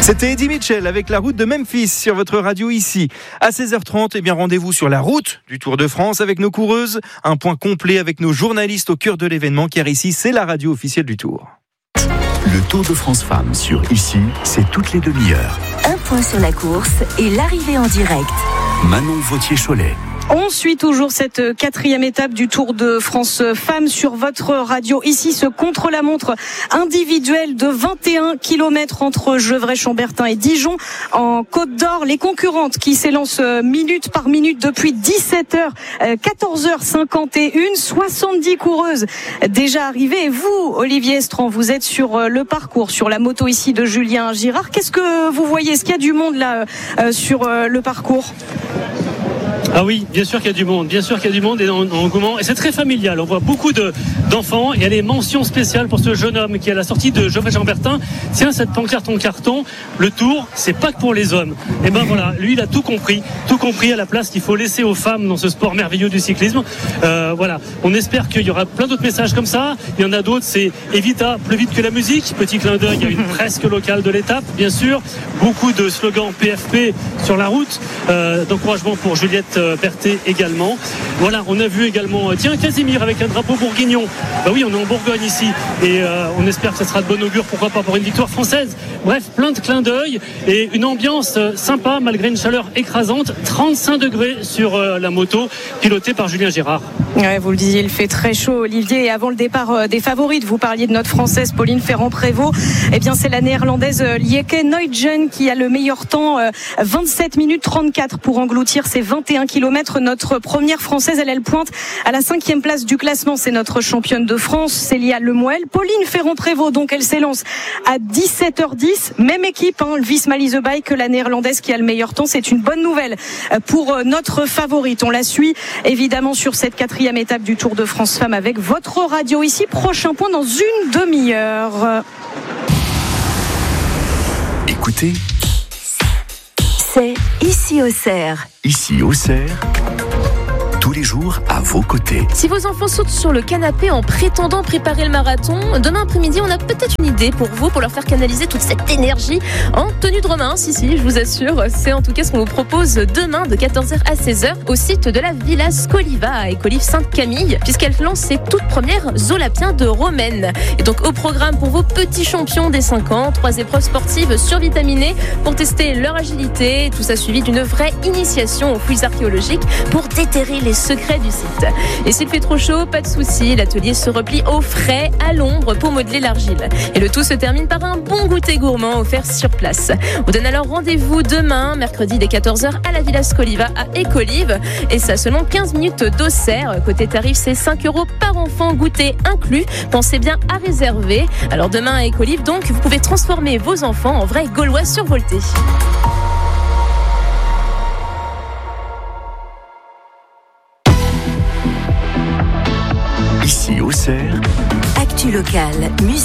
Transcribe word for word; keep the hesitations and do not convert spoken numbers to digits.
C'était Eddie Mitchell avec la route de Memphis sur votre radio ici. À seize heures trente, eh bien rendez-vous sur la route du Tour de France avec nos coureuses. Un point complet avec nos journalistes au cœur de l'événement, car ici, c'est la radio officielle du Tour. Le Tour de France Femmes sur Ici, c'est toutes les demi-heures. Un point sur la course et l'arrivée en direct. Manon Vautier-Cholet. On suit toujours cette quatrième étape du Tour de France Femmes sur votre radio. Ici, ce contre-la-montre individuel de vingt et un kilomètres entre Gevrey-Chambertin et Dijon en Côte d'Or. Les concurrentes qui s'élancent minute par minute depuis dix-sept heures, quatorze heures cinquante et une, soixante-dix coureuses déjà arrivées. Et vous, Olivier Estran, vous êtes sur le parcours, sur la moto ici de Julien Girard. Qu'est-ce que vous voyez? Est-ce qu'il y a du monde là sur le parcours? Ah oui, bien sûr qu'il y a du monde, bien sûr qu'il y a du monde et en engouement. Et c'est très familial. On voit beaucoup de, d'enfants. Il y a des mentions spéciales pour ce jeune homme qui est à la sortie de Gevrey-Chambertin. Tiens, cette pancarte en carton, le Tour, c'est pas que pour les hommes. Et ben voilà, lui, il a tout compris, tout compris à la place qu'il faut laisser aux femmes dans ce sport merveilleux du cyclisme. Euh, voilà, on espère qu'il y aura plein d'autres messages comme ça. Il y en a d'autres, c'est Evita, plus vite que la musique. Petit clin d'œil à une presque locale de l'étape, bien sûr. Beaucoup de slogans P F P sur la route, euh, d'encouragement pour Juliette Berthet également. Voilà, on a vu également tiens Casimir avec un drapeau bourguignon. Bah oui, on est en Bourgogne ici et euh, on espère que ça sera de bon augure, pourquoi pas pour une victoire française. Bref, plein de clins d'œil et une ambiance sympa malgré une chaleur écrasante. trente-cinq degrés sur euh, la moto pilotée par Julien Girard. Ouais, vous le disiez, il fait très chaud, Olivier. Et avant le départ euh, des favorites, vous parliez de notre française Pauline Ferrand-Prévot. Eh bien, c'est la néerlandaise euh, Lieke Nuytgen qui a le meilleur temps, euh, vingt-sept minutes trente-quatre pour engloutir ses vingt et un kilomètres. Notre première française, elle, elle pointe à la cinquième place du classement. C'est notre championne de France, Célia Lemoel. Pauline Ferrand-Prévot, donc, elle s'élance à dix-sept heures dix. Même équipe, hein, le Visma-Leasebike, que la néerlandaise qui a le meilleur temps. C'est une bonne nouvelle pour euh, notre favorite. On la suit évidemment sur cette quatrième étape du Tour de France Femmes avec votre radio ici. Prochain point dans une demi-heure. Écoutez, c'est Ici Auxerre. Ici Auxerre, tous les jours à vos côtés. Si vos enfants sautent sur le canapé en prétendant préparer le marathon, demain après-midi, on a peut-être une idée pour vous, pour leur faire canaliser toute cette énergie en tenue de Romain. Si, si, je vous assure, c'est en tout cas ce qu'on vous propose demain de quatorze heures à seize heures au site de la Villa Scoliva à Écolives-Sainte-Camille, puisqu'elle lance ses toutes premières Olapiens de Romaine. Et donc au programme pour vos petits champions des cinq ans, trois épreuves sportives survitaminées pour tester leur agilité, tout ça suivi d'une vraie initiation aux fouilles archéologiques pour déterrer les secrets du site. Et s'il fait trop chaud, pas de souci, l'atelier se replie au frais, à l'ombre pour modeler l'argile. Et le tout se termine par un bon goûter gourmand offert sur place. On donne alors rendez-vous demain, mercredi dès quatorze heures à la Villa Scoliva à Écolives. Et ça selon quinze minutes d'Auxerre. Côté tarif, c'est cinq euros par enfant, goûter inclus. Pensez bien à réserver. Alors demain à Écolives, donc, vous pouvez transformer vos enfants en vrais Gaulois survoltés. Ici Auxerre, Actu locale, musique.